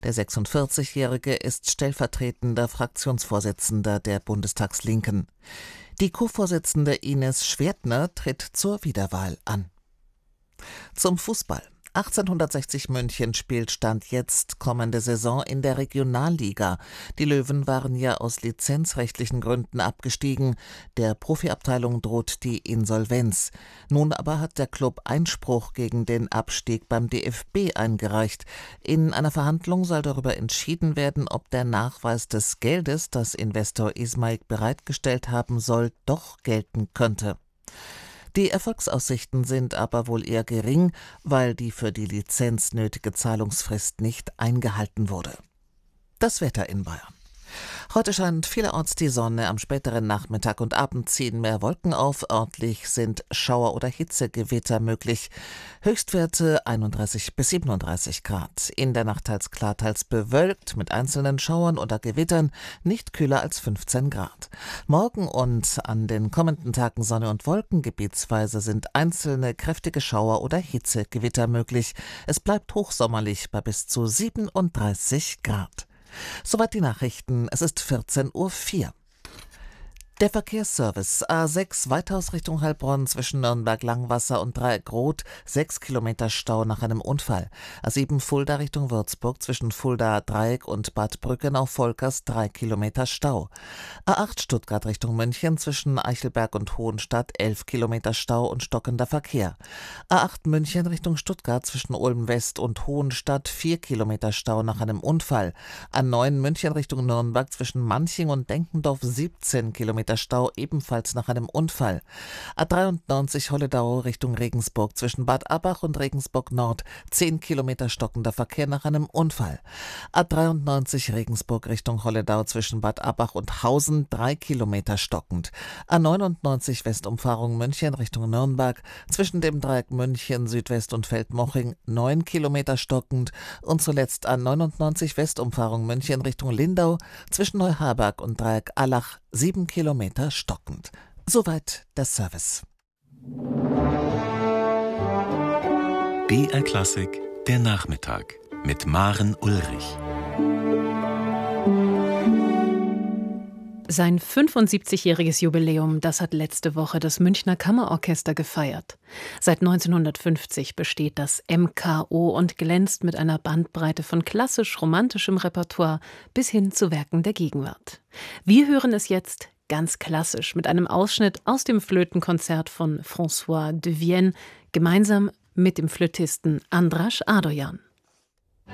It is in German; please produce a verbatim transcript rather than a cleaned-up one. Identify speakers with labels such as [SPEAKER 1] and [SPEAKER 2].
[SPEAKER 1] Der sechsundvierzigjährige ist stellvertretender Fraktionsvorsitzender der Bundestagslinken. Die Co-Vorsitzende Ines Schwertner tritt zur Wiederwahl an. Zum Fußball. achtzehnhundertsechzig München spielt Stand jetzt kommende Saison in der Regionalliga. Die Löwen waren ja aus lizenzrechtlichen Gründen abgestiegen. Der Profiabteilung droht die Insolvenz. Nun aber hat der Club Einspruch gegen den Abstieg beim D F B eingereicht. In einer Verhandlung soll darüber entschieden werden, ob der Nachweis des Geldes, das Investor Ismaik bereitgestellt haben soll, doch gelten könnte. Die Erfolgsaussichten sind aber wohl eher gering, weil die für die Lizenz nötige Zahlungsfrist nicht eingehalten wurde. Das Wetter in Bayern. Heute scheint vielerorts die Sonne, am späteren Nachmittag und Abend ziehen mehr Wolken auf. Örtlich sind Schauer- oder Hitzegewitter möglich. Höchstwerte einunddreißig bis siebenunddreißig Grad. In der Nacht teils klar, teils bewölkt, mit einzelnen Schauern oder Gewittern, nicht kühler als fünfzehn Grad. Morgen und an den kommenden Tagen Sonne und Wolken, gebietsweise sind einzelne kräftige Schauer- oder Hitzegewitter möglich. Es bleibt hochsommerlich bei bis zu siebenunddreißig Grad. Soweit die Nachrichten. Es ist vierzehn Uhr vier. Der Verkehrsservice A sechs Weithaus Richtung Heilbronn zwischen Nürnberg-Langwasser und Dreieck-Rot, sechs Kilometer Stau nach einem Unfall. A sieben Fulda Richtung Würzburg zwischen Fulda-Dreieck und Bad Brückenau-Volkers, drei Kilometer Stau. A acht Stuttgart Richtung München zwischen Eichelberg und Hohenstadt, elf Kilometer Stau und stockender Verkehr. A acht München Richtung Stuttgart zwischen Ulm-West und Hohenstadt, vier Kilometer Stau nach einem Unfall. A neun München Richtung Nürnberg zwischen Manching und Denkendorf, siebzehn Kilometer Stau, ebenfalls nach einem Unfall. A dreiundneunzig Holledau Richtung Regensburg zwischen Bad Abbach und Regensburg Nord, zehn Kilometer stockender Verkehr nach einem Unfall. A dreiundneunzig Regensburg Richtung Holledau zwischen Bad Abbach und Hausen, drei Kilometer stockend. A neunundneunzig Westumfahrung München Richtung Nürnberg zwischen dem Dreieck München Südwest und Feldmoching, neun Kilometer stockend. Und zuletzt A neunundneunzig Westumfahrung München Richtung Lindau zwischen Neuharberg und Dreieck Allach, sieben Kilometer stockend. Soweit der Service.
[SPEAKER 2] B R Klassik, der Nachmittag mit Maren Ulrich.
[SPEAKER 3] Sein fünfundsiebzigjähriges Jubiläum, das hat letzte Woche das Münchner Kammerorchester gefeiert. Seit neunzehnhundertfünfzig besteht das M K O und glänzt mit einer Bandbreite von klassisch-romantischem Repertoire bis hin zu Werken der Gegenwart. Wir hören es jetzt ganz klassisch mit einem Ausschnitt aus dem Flötenkonzert von François de Vienne, gemeinsam mit dem Flötisten Andras Adoyan.